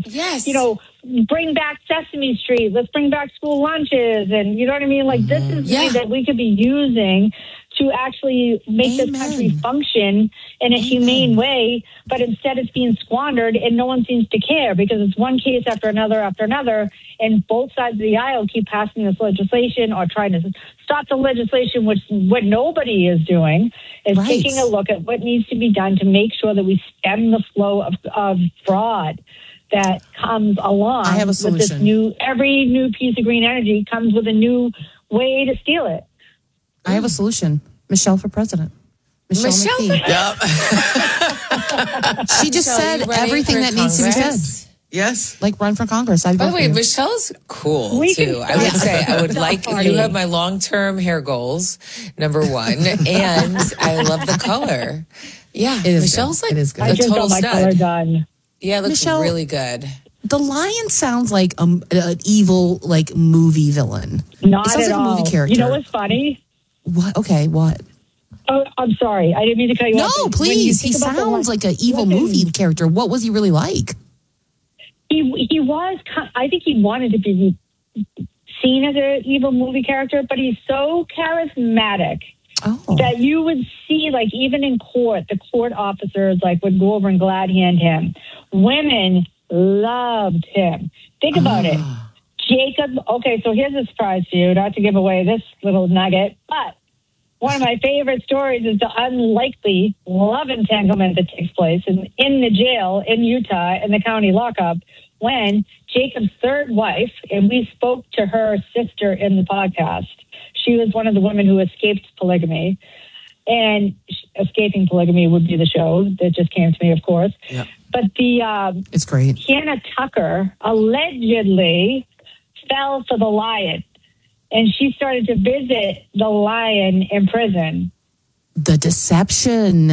Yes. Bring back Sesame Street. Let's bring back school lunches. And you know what I mean? Like, this is money that we could be using to actually make this country function in a humane way. But instead it's being squandered and no one seems to care because it's one case after another, and both sides of the aisle keep passing this legislation or trying to stop the legislation, which what nobody is doing is taking a look at what needs to be done to make sure that we stem the flow of fraud that comes along. I have a solution. With every new piece of green energy comes with a new way to steal it. I have a solution. Michelle for president. Michelle McPhee. She just said everything that needs to be said. Yes. Like run for Congress. By the way, Michelle's cool too. I would say I would like you have my long-term hair goals, number one, and I love the color. Yeah, Michelle's good. It is good. I just got my color done. Yeah, it looks Michelle, really good. The lion sounds like an evil movie villain. Not it sounds at like all. A movie character. You know what's funny? What? Okay, what? Oh, I'm sorry. I didn't mean to cut you off. No, please. He sounds like an evil movie character. What was he really like? He was. I think he wanted to be seen as an evil movie character, but he's so charismatic that you would see, like, even in court, the court officers would go over and glad hand him. Women loved him. Think about it. Jacob. Okay, so here's a surprise for you. Not to give away this little nugget, but one of my favorite stories is the unlikely love entanglement that takes place in the jail in Utah in the county lockup when Jacob's third wife, and we spoke to her sister in the podcast. She was one of the women who escaped polygamy, and Escaping Polygamy would be the show that just came to me, of course. Yeah. But it's great. Hannah Tucker allegedly fell for the lion. And she started to visit the lion in prison. The deception.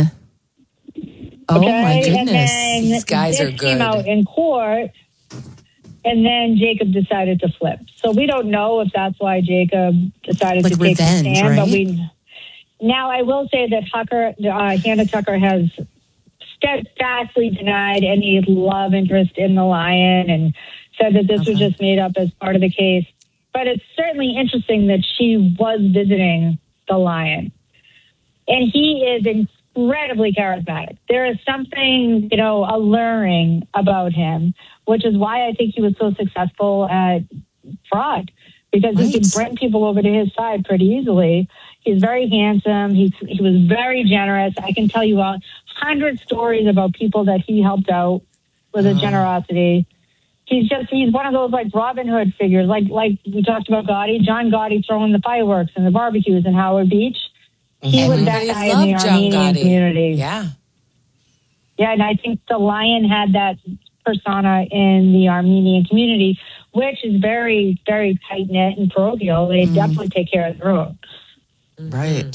Oh, my goodness. And then these guys are good. Came out in court, and then Jacob decided to flip. So we don't know if that's why Jacob decided to take the stand. Right? But now I will say that Hannah Tucker has steadfastly denied any love interest in the lion and said that this was just made up as part of the case. But it's certainly interesting that she was visiting the lion. And he is incredibly charismatic. There is something, alluring about him, which is why I think he was so successful at fraud, because he could bring people over to his side pretty easily. He's very handsome. He was very generous. I can tell you 100 stories about people that he helped out with his generosity. He's one of those Robin Hood figures, like we talked about John Gotti throwing the fireworks and the barbecues in Howard Beach. He was that guy in the Armenian community. Yeah. Yeah, and I think the lion had that persona in the Armenian community, which is very, very tight-knit and parochial. They definitely take care of their own. Right.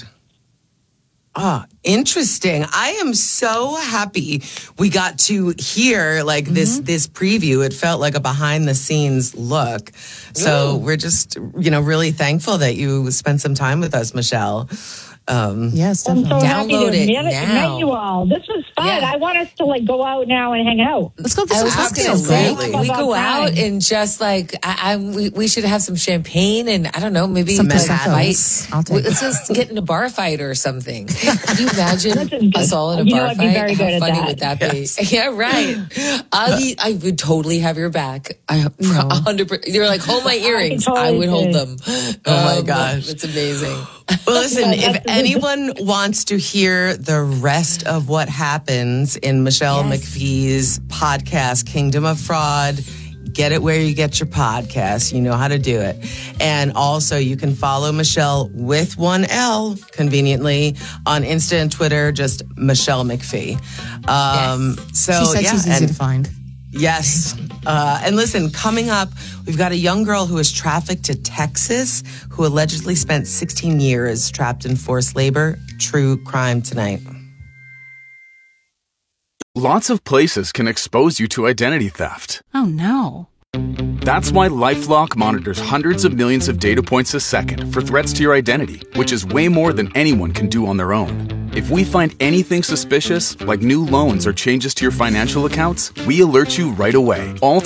Interesting. I am so happy we got to hear this preview. It felt like a behind the scenes look. So we're just, really thankful that you spent some time with us, Michelle. Yes, definitely. I'm so Download happy to it meet now. you all. This was fun. Yeah. I want us to go out now and hang out. Let's go get some cocktails. Absolutely. We go out and just we should have some champagne and I don't know, maybe some fight. Let's just get in a bar fight or something. Can you imagine us all in a bar I'd be fight? very good How at funny that. would that be? Yeah, right. I would totally have your back. 100%. You're like, hold my earrings. I would hold them. Oh my gosh. It's amazing. Well, listen, if anyone wants to hear the rest of what happens in Michelle McPhee's podcast, Kingdom of Fraud, get it where you get your podcast. You know how to do it. And also you can follow Michelle with one L, conveniently, on Insta and Twitter, just Michelle McPhee. So, she said she's easy to find. Yes. And listen, coming up, we've got a young girl who was trafficked to Texas who allegedly spent 16 years trapped in forced labor. True crime tonight. Lots of places can expose you to identity theft. Oh, no. That's why LifeLock monitors hundreds of millions of data points a second for threats to your identity, which is way more than anyone can do on their own. If we find anything suspicious, like new loans or changes to your financial accounts, we alert you right away, all